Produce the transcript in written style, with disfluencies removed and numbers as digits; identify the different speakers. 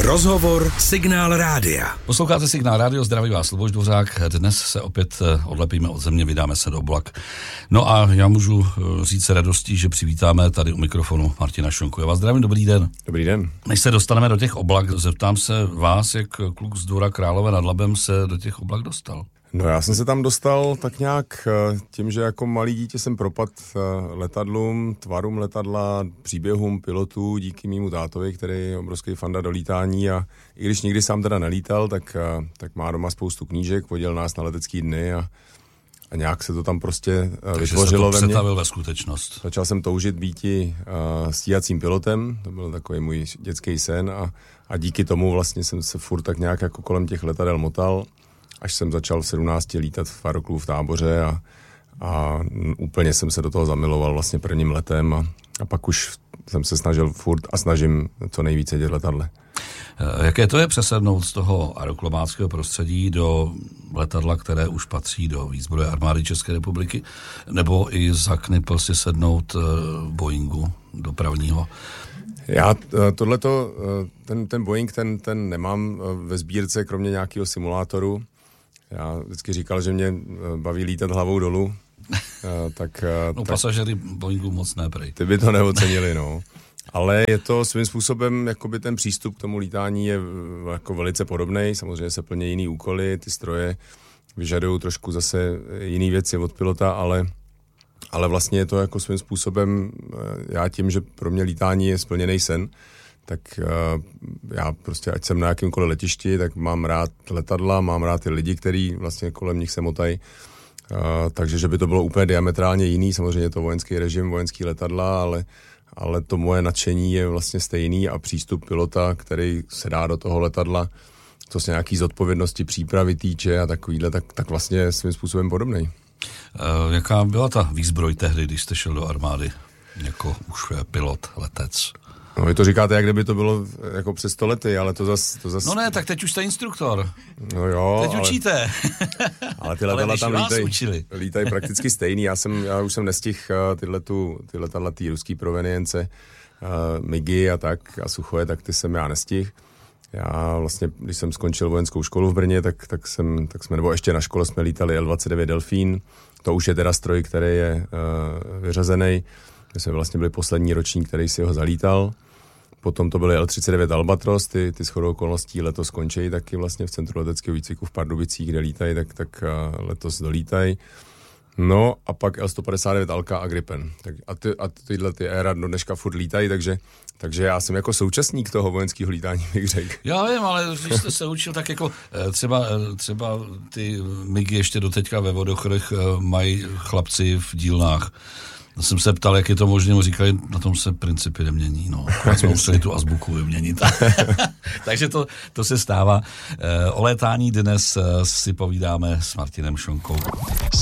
Speaker 1: Rozhovor Signál Rádia.
Speaker 2: Posloucháte Signál Rádio, zdraví vás Luboš Dvořák. Dnes se opět odlepíme od země, vydáme se do oblak. No a já můžu říct se radostí, že přivítáme tady u mikrofonu Martina Šonku. Já vás zdravím, dobrý den.
Speaker 3: Dobrý den.
Speaker 2: Než se dostaneme do těch oblak, zeptám se vás, jak kluk z Dvora Králové nad Labem se do těch oblak dostal.
Speaker 3: No já jsem se tam dostal tak nějak tím, že jako malý dítě jsem propadl letadlům, tvarům letadla, příběhům pilotů díky mému tátovi, který je obrovský fanda do lítání a i když nikdy sám teda nelítal, tak má doma spoustu knížek, vodil nás na letecký dny a nějak se to tam prostě vytvořilo ve mně.
Speaker 2: Přetavil ve skutečnost.
Speaker 3: Začal jsem toužit býti stíhacím pilotem, to byl takový můj dětský sen a díky tomu vlastně jsem se furt tak nějak jako kolem těch letadel motal, až jsem začal v 17 lítat v aeroklubu v Táboře a úplně jsem se do toho zamiloval vlastně prvním letem a pak už jsem se snažil furt a snažím co nejvíce jezdit letadle.
Speaker 2: Jaké to je přesednout z toho aeroklubáckého prostředí do letadla, které už patří do výzbroje armády České republiky, nebo i zaknipl si sednout Boeingu dopravního?
Speaker 3: Já tohleto, ten Boeing, ten nemám ve sbírce, kromě nějakého simulátoru. Já vždycky říkal, že mě baví lítat hlavou dolů.
Speaker 2: Pasažery Boeingu moc neprej.
Speaker 3: Ty by to neocenili, no. Ale je to svým způsobem, jakoby ten přístup k tomu lítání je jako velice podobný. Samozřejmě se plně jiný úkoly, ty stroje vyžadují trošku zase jiný věci od pilota, ale vlastně je to jako svým způsobem, já tím, že pro mě lítání je splněný sen, tak já prostě, ať jsem na jakýmkoliv letišti, tak mám rád letadla, mám rád ty lidi, který vlastně kolem nich se motají. Takže, že by to bylo úplně diametrálně jiný, samozřejmě je to vojenský režim, vojenský letadla, ale to moje nadšení je vlastně stejný a přístup pilota, který se dá do toho letadla, co se nějaký zodpovědnosti, přípravy týče a takovýhle, tak vlastně je svým způsobem podobnej.
Speaker 2: Jaká byla ta výzbroj tehdy, když jste šel do armády jako už pilot, letec?
Speaker 3: No vy to říkáte, jak kdyby to bylo jako před 100 lety, ale to zas...
Speaker 2: No ne, tak teď už jste instruktor.
Speaker 3: No jo,
Speaker 2: teď učíte.
Speaker 3: Ale ty letadla tam lítají prakticky stejný. Já už jsem nestihl ty letadla té ruský provenience, MIGy a tak, a Suchoje, tak ty jsem já nestihl. Já vlastně, když jsem skončil vojenskou školu v Brně, tak jsme, nebo ještě na škole jsme lítali L-29 Delfín. To už je teda stroj, který je vyřazený. My jsme vlastně byli poslední ročník, který si ho zalítal. Potom to byly L-39 Albatros, ty shodou okolností letos skončí taky vlastně v Centru leteckého výcviku v Pardubicích, kde lítají, tak letos dolítají. No a pak L-159 Alka a Gripen. A tyhle ty éra do dneška furt lítají, takže já jsem jako současník toho vojenského lítání, bych řekl.
Speaker 2: Já vím, ale když jste se učil, tak jako třeba ty MIGy ještě doteďka ve vodochodech mají chlapci v dílnách. Já jsem se ptal, jak je to možné, říkali, na tom se principy nemění, no. Akorát jsme museli tu azbuku vyměnit. Takže to se stává. O létání dnes si povídáme s Martinem Šonkou.